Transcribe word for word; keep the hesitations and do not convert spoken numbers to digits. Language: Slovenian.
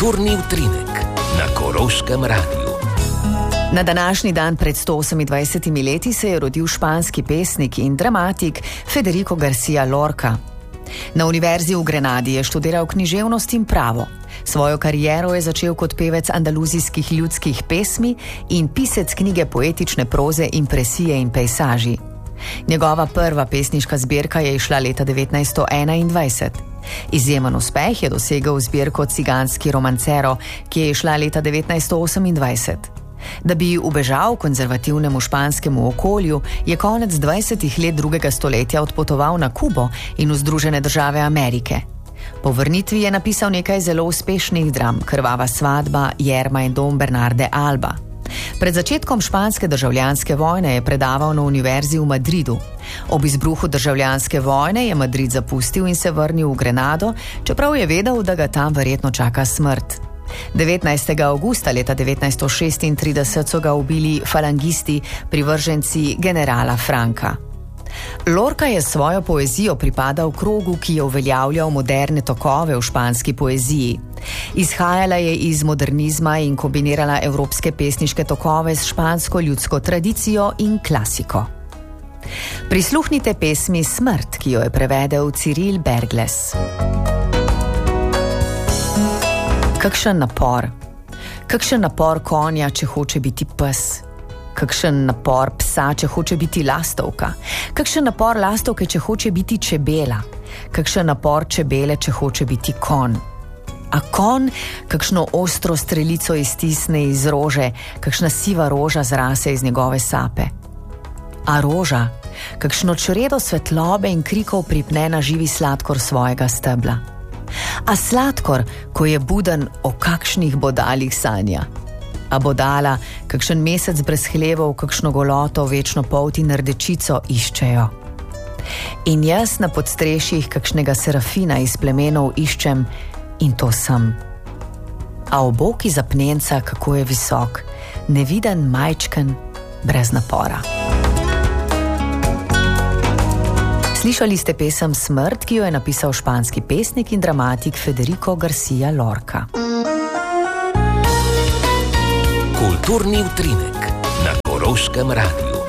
Kulturni utrinek na Koroškem radiju. Na današnji dan pred sto osemindvajsetimi leti se je rodil španski pesnik in dramatik Federico García Lorca. Na univerzi v Grenadi je študiral književnost in pravo. Svojo kariero je začel kot pevec andaluzijskih ljudskih pesmi in pisec knjige poetične proze Impresije in pejsaži. Njegova prva pesniška zbirka je izšla leta devetnajststo enaindvajset. Izjemen uspeh je dosegel zbirko Ciganski romancero, ki je izšla leta devetnajststo osemindvajset. Da bi ubežal konzervativnemu španskemu okolju, je konec dvajsetih let drugega stoletja odpotoval na Kubo in v Združene države Amerike. Po vrnitvi je napisal nekaj zelo uspešnih dram, Krvava svadba, Jerma in dom Bernarde Alba. Pred začetkom španske državljanske vojne je predaval na univerzi v Madridu. Ob izbruhu državljanske vojne je Madrid zapustil in se vrnil v Grenado, čeprav je vedel, da ga tam verjetno čaka smrt. devetnajstega avgusta leta devetnajststo šestintrideset so ga ubili falangisti, privrženci generala Franka. Lorca je svojo poezijo pripadal krogu, ki je uveljavljal moderne tokove v španski poeziji. Izhajala je iz modernizma in kombinirala evropske pesniške tokove s špansko ljudsko tradicijo in klasiko. Prisluhnite pesmi Smrt, ki jo je prevedel Cyril Bergles. Kakšen napor, kakšen napor konja, če hoče biti pes. Kakšen napor psa, če hoče biti lastovka. Kakšen napor lastovke, če hoče biti čebela. Kakšen napor čebele, če hoče biti kon. A kon kakšno ostro strelico iztisne iz rože, kakšna siva roža zrase iz njegove sape. A roža kakšno čredo svetlobe in krikov pripne na živi sladkor svojega stebla. A sladkor, ko je buden, o kakšnih bodalih sanja. A bodala kakšen mesec brez hlevov, kakšno goloto, večno polt in rdečico iščejo. In jaz na podstrešjih kakšnega serafina iz plemenov iščem in to sem. A oboki zapnenca, kako je visok, neviden majčken, brez napora. Slišali ste pesem Smrt, ki jo je napisal španski pesnik in dramatik Federico García Lorca. Kulturni utrinek na Koroškem radiju.